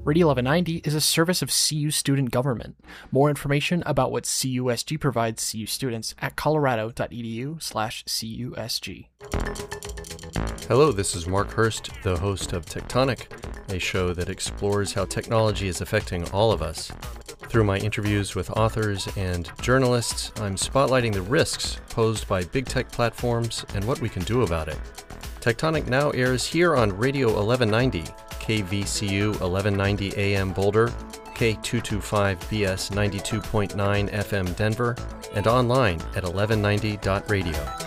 Radio 1190 is a service of CU Student Government. More information about what CUSG provides CU students at colorado.edu/CUSG. Hello, this is Mark Hurst, the host of Tectonic, a show that explores how technology is affecting all of us. Through my interviews with authors and journalists, I'm spotlighting the risks posed by big tech platforms and what we can do about it. Tectonic now airs here on Radio 1190, KVCU 1190 AM Boulder, K225BS 92.9 FM Denver, and online at 1190.radio.